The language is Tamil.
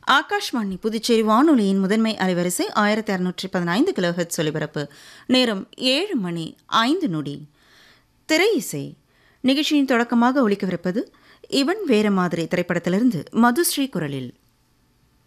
ஆகாஷ்வாணி புதுச்சேரி வானொலியின் முதன்மை அலைவரிசை 1615 கிலோஹெர்ட்ஸ் ஒலிபரப்பு. நேரம் 7:05. திரை இசை நிகழ்ச்சியின் தொடக்கமாக ஒலிக்கவிருப்பது இவன் வேற மாதிரி திரைப்படத்திலிருந்து மதுஸ்ரீ குரலில்.